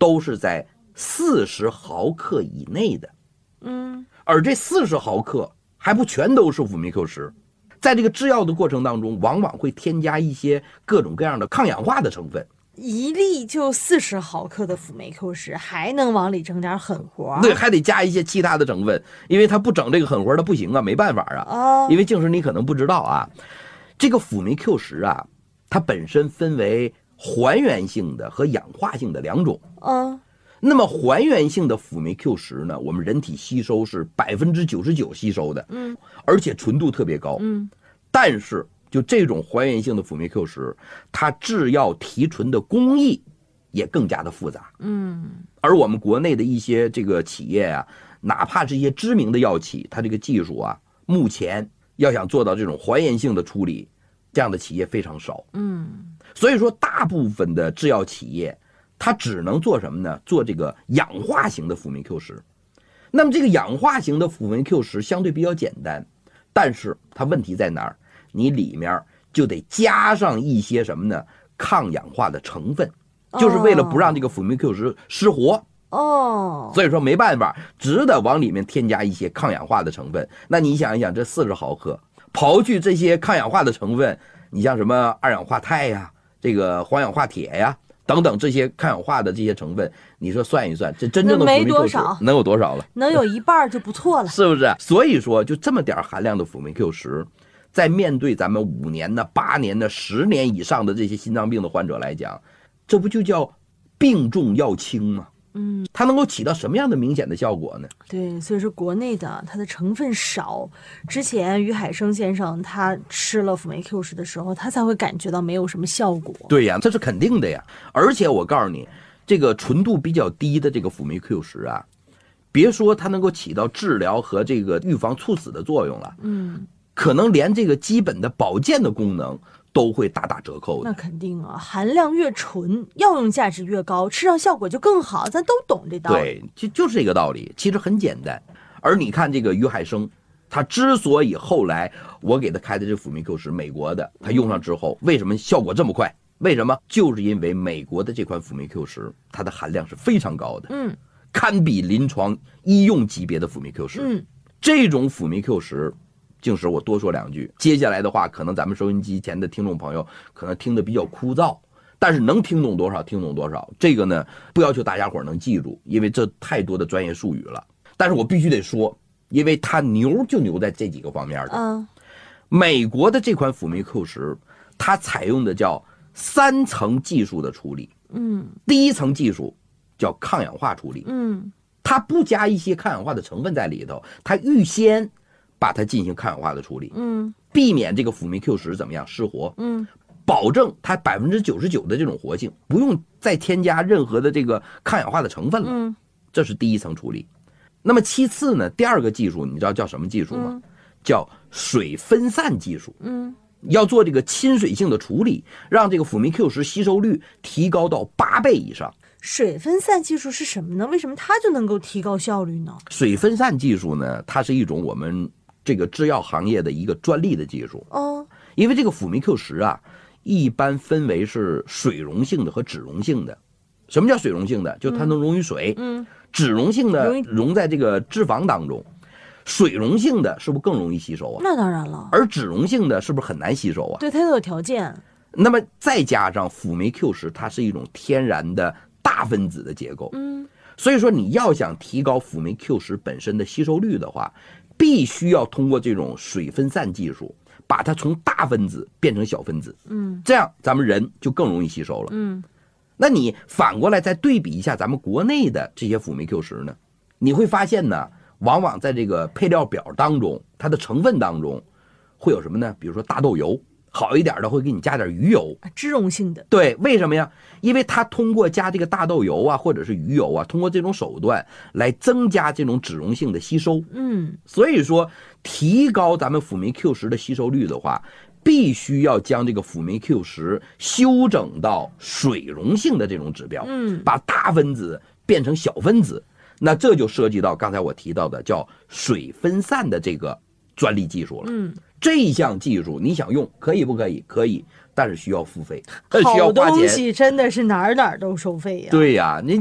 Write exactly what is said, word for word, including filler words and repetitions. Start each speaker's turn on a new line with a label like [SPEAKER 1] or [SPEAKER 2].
[SPEAKER 1] 都是在四十毫克以内的。
[SPEAKER 2] 嗯，
[SPEAKER 1] 而这四十毫克还不全都是辅酶 Q 十，在这个制药的过程当中，往往会添加一些各种各样的抗氧化的成分。
[SPEAKER 2] 一粒就四十毫克的辅酶 Q 十，还能往里整点狠活？
[SPEAKER 1] 对，还得加一些其他的成分，因为它不整这个狠活它不行啊，没办法啊。
[SPEAKER 2] 哦，
[SPEAKER 1] 因为静时你可能不知道啊，这个辅酶 Q 十啊，它本身分为还原性的和氧化性的两种。
[SPEAKER 2] 嗯，
[SPEAKER 1] 那么还原性的辅酶 Q 十呢，我们人体吸收是百分之九十九吸收的，
[SPEAKER 2] 嗯，
[SPEAKER 1] 而且纯度特别高，
[SPEAKER 2] 嗯，
[SPEAKER 1] 但是就这种还原性的辅酶 Q 十，它制药提纯的工艺也更加的复杂，
[SPEAKER 2] 嗯，
[SPEAKER 1] 而我们国内的一些这个企业啊，哪怕是一些知名的药企，它这个技术啊，目前要想做到这种还原性的处理，这样的企业非常少，
[SPEAKER 2] 嗯，
[SPEAKER 1] 所以说大部分的制药企业，它只能做什么呢？做这个氧化型的辅酶 Q 十。那么这个氧化型的辅酶 Q 十相对比较简单，但是它问题在哪儿？你里面就得加上一些什么呢？抗氧化的成分，就是为了不让这个辅酶 Q 十失活。
[SPEAKER 2] 哦，
[SPEAKER 1] 所以说没办法，只得往里面添加一些抗氧化的成分。那你想一想，这四十毫克，刨去这些抗氧化的成分，你像什么二氧化钛呀、这个环氧化铁呀等等这些抗氧化的这些成分，你说算一算，这真正的辅酶 Q 十能有多少了？
[SPEAKER 2] 能有一半就不错了，
[SPEAKER 1] 是不是？所以说，就这么点含量的辅酶 Q 十，在面对咱们五年的、八年的、十年以上的这些心脏病的患者来讲，这不就叫病重药轻吗？
[SPEAKER 2] 嗯，
[SPEAKER 1] 它能够起到什么样的明显的效果呢？
[SPEAKER 2] 对，所以说国内的它的成分少。之前于海生先生他吃了辅酶 Q 十的时候，他才会感觉到没有什么效果。
[SPEAKER 1] 对呀，这是肯定的呀。而且我告诉你，这个纯度比较低的这个辅酶 Q 十啊，别说它能够起到治疗和这个预防猝死的作用了，
[SPEAKER 2] 嗯，
[SPEAKER 1] 可能连这个基本的保健的功能都会大打折扣的。
[SPEAKER 2] 那肯定啊，含量越纯，药用价值越高，吃上效果就更好，咱都懂这道理。
[SPEAKER 1] 对，就就是这个道理，其实很简单。而你看这个于海生，他之所以后来我给他开的这辅酶 Q 十，美国的，他用上之后，为什么效果这么快？为什么？就是因为美国的这款辅酶 Q 十，它的含量是非常高的，
[SPEAKER 2] 嗯，
[SPEAKER 1] 堪比临床医用级别的辅酶 Q 十。
[SPEAKER 2] 嗯，
[SPEAKER 1] 这种辅酶 Q 十。静时我多说两句，接下来的话，可能咱们收音机前的听众朋友可能听得比较枯燥，但是能听懂多少听懂多少。这个呢，不要求大家伙能记住，因为这太多的专业术语了。但是我必须得说，因为它牛就牛在这几个方面的。
[SPEAKER 2] 嗯，
[SPEAKER 1] 美国的这款辅酶 Q 十，它采用的叫三层技术的处理。
[SPEAKER 2] 嗯，
[SPEAKER 1] 第一层技术叫抗氧化处理。
[SPEAKER 2] 嗯，
[SPEAKER 1] 它不加一些抗氧化的成分在里头，它预先把它进行抗氧化的处理，
[SPEAKER 2] 嗯，
[SPEAKER 1] 避免这个辅酶 Q 十怎么样失活，
[SPEAKER 2] 嗯，
[SPEAKER 1] 保证它百分之九十九的这种活性，不用再添加任何的这个抗氧化的成分了。
[SPEAKER 2] 嗯，
[SPEAKER 1] 这是第一层处理。那么其次呢，第二个技术你知道叫什么技术吗？
[SPEAKER 2] 嗯、
[SPEAKER 1] 叫水分散技术。
[SPEAKER 2] 嗯，
[SPEAKER 1] 要做这个亲水性的处理，让这个辅酶 Q 十吸收率提高到八倍以上。
[SPEAKER 2] 水分散技术是什么呢？为什么它就能够提高效率呢？
[SPEAKER 1] 水分散技术呢，它是一种我们这个制药行业的一个专利的技术。
[SPEAKER 2] 哦，
[SPEAKER 1] 因为这个辅酶 Q 十啊，一般分为是水溶性的和脂溶性的。什么叫水溶性的？就它能溶于水。
[SPEAKER 2] 嗯，
[SPEAKER 1] 脂溶性的溶在这个脂肪当中。水溶性的是不是更容易吸收啊？
[SPEAKER 2] 那当然了。
[SPEAKER 1] 而脂溶性的是不是很难吸收啊？
[SPEAKER 2] 对，它都有条件。
[SPEAKER 1] 那么再加上辅酶 Q 十，它是一种天然的大分子的结构。
[SPEAKER 2] 嗯，
[SPEAKER 1] 所以说你要想提高辅酶 Q 十本身的吸收率的话，必须要通过这种水分散技术，把它从大分子变成小分子。
[SPEAKER 2] 嗯，
[SPEAKER 1] 这样咱们人就更容易吸收了。
[SPEAKER 2] 嗯，
[SPEAKER 1] 那你反过来再对比一下咱们国内的这些辅酶 Q 十呢，你会发现呢，往往在这个配料表当中，它的成分当中会有什么呢？比如说大豆油，好一点的会给你加点鱼油，
[SPEAKER 2] 脂溶性的。
[SPEAKER 1] 对，为什么呀？因为它通过加这个大豆油啊，或者是鱼油啊，通过这种手段来增加这种脂溶性的吸收。
[SPEAKER 2] 嗯，
[SPEAKER 1] 所以说提高咱们辅酶 Q 十的吸收率的话，必须要将这个辅酶 Q 十修整到水溶性的这种指标，
[SPEAKER 2] 嗯，
[SPEAKER 1] 把大分子变成小分子。那这就涉及到刚才我提到的叫水分散的这个专利技术了。
[SPEAKER 2] 嗯，
[SPEAKER 1] 这一项技术你想用可以不可以？可以，但是需要付费，需要
[SPEAKER 2] 好
[SPEAKER 1] 花钱。
[SPEAKER 2] 东西真的是哪儿哪儿都收费呀。
[SPEAKER 1] 对呀，你